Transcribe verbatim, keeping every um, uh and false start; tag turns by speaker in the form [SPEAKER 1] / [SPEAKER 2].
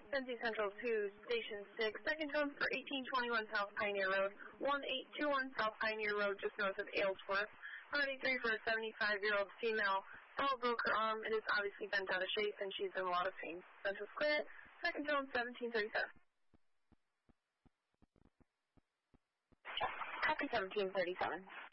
[SPEAKER 1] Benzie Central to Station six, second tone for eighteen twenty-one South Pioneer Road, one eight two one South Pioneer Road, just north of Aylesworth. thirty-three for a seventy-five-year-old female. Fellow broke her arm. It is obviously bent out of shape, and she's in a lot of pain. Central clear. Second tone, seventeen thirty-seven. Copy seventeen thirty-seven.